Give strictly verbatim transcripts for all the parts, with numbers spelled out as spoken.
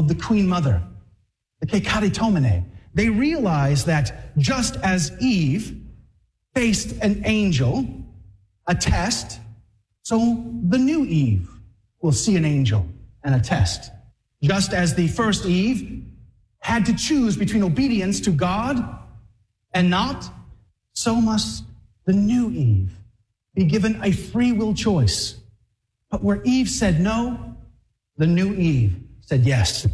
of the queen mother, the Kekaritomene. They realized that just as Eve faced an angel, a test, so the new Eve will see an angel and a test. Just as the first Eve had to choose between obedience to God and not, so must the new Eve be given a free will choice. But where Eve said no, the new Eve said yes.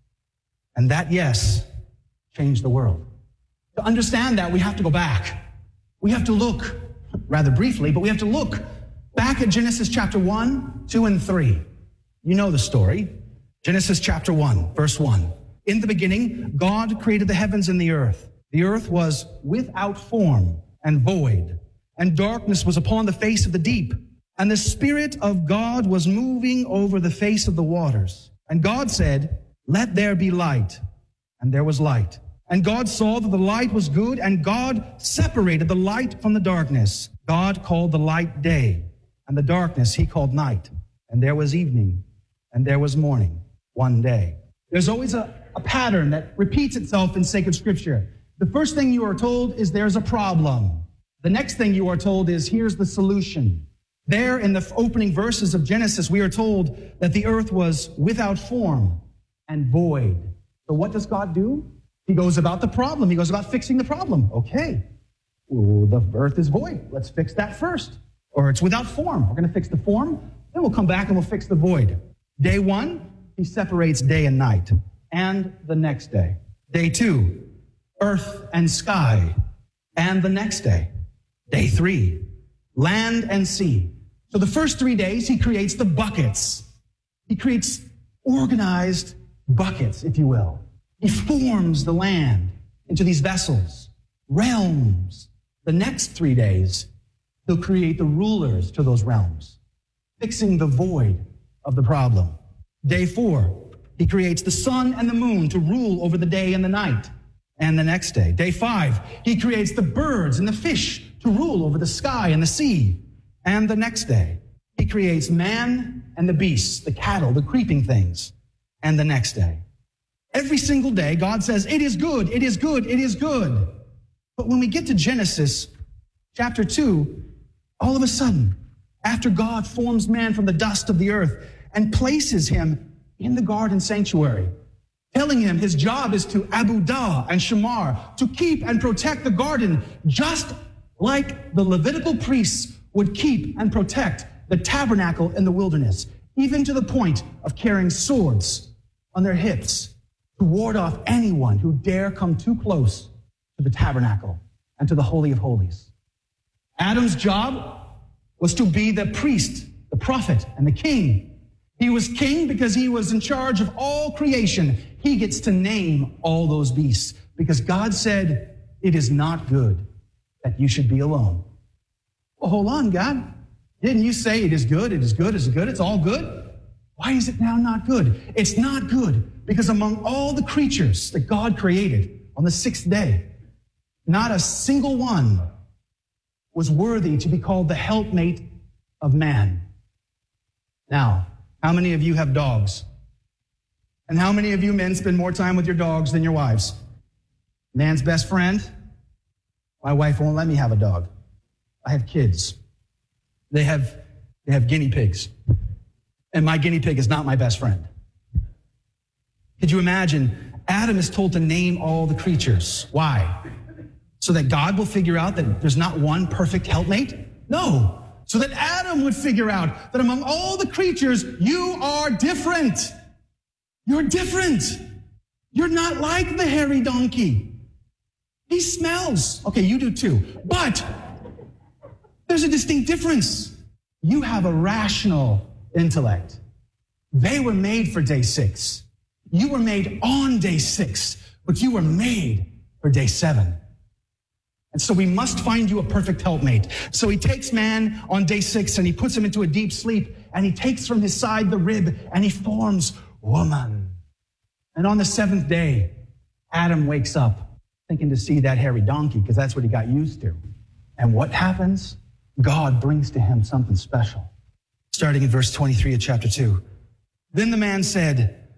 And that yes changed the world. To understand that, we have to go back. We have to look, rather briefly, but we have to look back at Genesis chapter one, two, and three. You know the story. Genesis chapter one, verse one. In the beginning, God created the heavens and the earth. The earth was without form and void, and darkness was upon the face of the deep. And the Spirit of God was moving over the face of the waters. And God said, "Let there be light." And there was light. And God saw that the light was good, and God separated the light from the darkness. God called the light day, and the darkness he called night. And there was evening, and there was morning, one day. There's always a, a pattern that repeats itself in sacred scripture. The first thing you are told is there's a problem. The next thing you are told is here's the solution. There in the opening verses of Genesis, we are told that the earth was without form and void. So what does God do? He goes about the problem. He goes about fixing the problem. Okay, ooh, the earth is void. Let's fix that first. Or it's without form. We're going to fix the form. Then we'll come back and we'll fix the void. Day one, he separates day and night. And the next day. Day two, earth and sky. And the next day. Day three, land and sea. So the first three days, he creates the buckets. He creates organized buckets, if you will. He forms the land into these vessels, realms. The next three days, he'll create the rulers to those realms, fixing the void of the problem. Day four, he creates the sun and the moon to rule over the day and the night. And the next day, day five, he creates the birds and the fish to rule over the sky and the sea. And the next day, he creates man and the beasts, the cattle, the creeping things. And the next day. Every single day, God says, it is good, it is good, it is good. But when we get to Genesis chapter two, all of a sudden, after God forms man from the dust of the earth and places him in the garden sanctuary, telling him his job is to abudah and shamar, to keep and protect the garden, just like the Levitical priests would keep and protect the tabernacle in the wilderness, even to the point of carrying swords on their hips to ward off anyone who dare come too close to the tabernacle and to the Holy of Holies. Adam's job was to be the priest, the prophet, and the king. He was king because he was in charge of all creation. He gets to name all those beasts because God said, it is not good that you should be alone. Well, hold on, God. Didn't you say it is good, it is good, it is good, it's all good? Why is it now not good? It's not good because among all the creatures that God created on the sixth day, not a single one was worthy to be called the helpmate of man. Now, how many of you have dogs? And how many of you men spend more time with your dogs than your wives? Man's best friend? My wife won't let me have a dog. I have kids. They have, they have guinea pigs. And my guinea pig is not my best friend. Could you imagine? Adam is told to name all the creatures. Why? So that God will figure out that there's not one perfect helpmate? No. So that Adam would figure out that among all the creatures, you are different. You're different. You're not like the hairy donkey. He smells. Okay, you do too. But there's a distinct difference. You have a rational intellect. They were made for day six. You were made on day six, but you were made for day seven. And so we must find you a perfect helpmate. So he takes man on day six and he puts him into a deep sleep and he takes from his side the rib and he forms woman. And on the seventh day, Adam wakes up thinking to see that hairy donkey because that's what he got used to. And what happens? God brings to him something special. Starting in verse twenty-three of chapter two. Then the man said,